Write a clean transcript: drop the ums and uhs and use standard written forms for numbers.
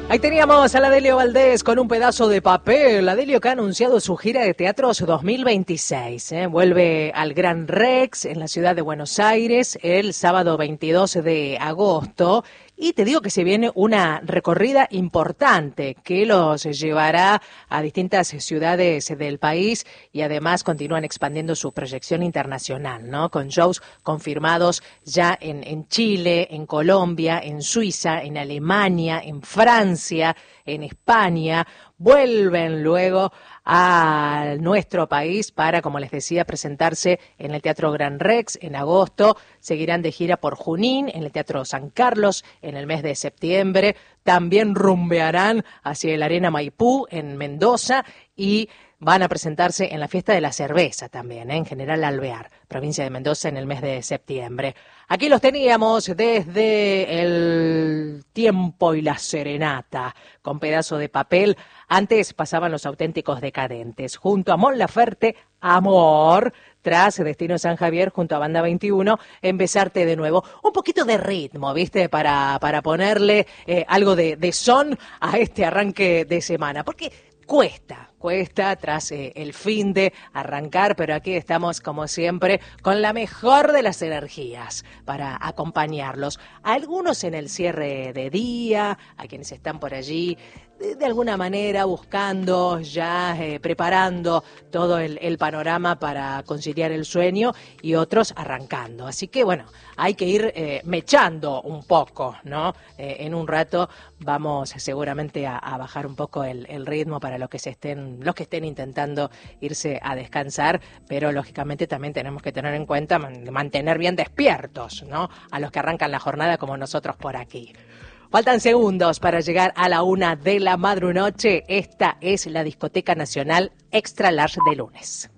Ahí teníamos a la Delio Valdés con un pedazo de papel. La Delio que ha anunciado su gira de teatros 2026. Vuelve al Gran Rex en la ciudad de Buenos Aires el sábado 22 de agosto. Y te digo que se viene una recorrida importante que los llevará a distintas ciudades del país y además continúan expandiendo su proyección internacional, ¿no? Con shows confirmados ya en Chile, en Colombia, en Suiza, en Alemania, en Francia, en España. Vuelven luego a nuestro país para, como les decía, presentarse en el Teatro Gran Rex en agosto. Seguirán de gira por Junín, en el Teatro San Carlos en el mes de septiembre. También rumbearán hacia el Arena Maipú en Mendoza y van a presentarse en la Fiesta de la Cerveza también, en General Alvear, provincia de Mendoza, en el mes de septiembre. Aquí los teníamos desde el Tiempo y la Serenata, con pedazo de papel. Antes pasaban Los Auténticos Decadentes, junto a Mon Laferte, Amor, tras Destino San Javier, junto a Banda 21, en Besarte de Nuevo. Un poquito de ritmo, ¿viste? Para ponerle algo de son a este arranque de semana, porque cuesta tras el fin de arrancar, pero aquí estamos como siempre con la mejor de las energías para acompañarlos. A algunos en el cierre de día, a quienes están por allí de alguna manera buscando, ya preparando todo el panorama para conciliar el sueño y otros arrancando. Así que bueno, hay que ir mechando un poco, ¿no? En un rato vamos seguramente a bajar un poco el ritmo para los que estén intentando irse a descansar, pero lógicamente también tenemos que tener en cuenta mantener bien despiertos, ¿no? A los que arrancan la jornada como nosotros por aquí. Faltan segundos para llegar a la 1 de la madrunoche. Esta es la Discoteca Nacional Extra Large de lunes.